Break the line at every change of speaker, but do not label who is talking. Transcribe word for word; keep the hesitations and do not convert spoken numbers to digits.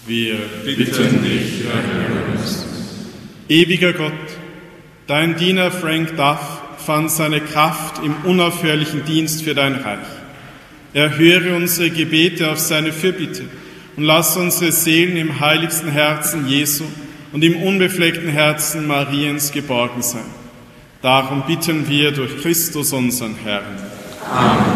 Wir bitten dich, erhöre uns.
Ewiger Gott, dein Diener Frank Duff fand seine Kraft im unaufhörlichen Dienst für dein Reich. Erhöre unsere Gebete auf seine Fürbitte und lass unsere Seelen im heiligsten Herzen Jesu und im unbefleckten Herzen Mariens geborgen sein. Darum bitten wir durch Christus unseren Herrn.
Amen.